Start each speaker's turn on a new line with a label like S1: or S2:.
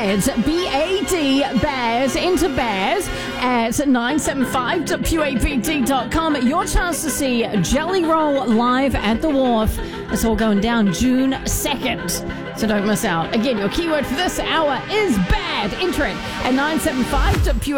S1: It's B-A-D, Bears, into Bears at 975.puapt.com. Your chance to see Jelly Roll live at the Wharf. It's all going down June 2nd, so don't miss out. Again, your keyword for this hour is bad. Enter it at 975.puapt.com.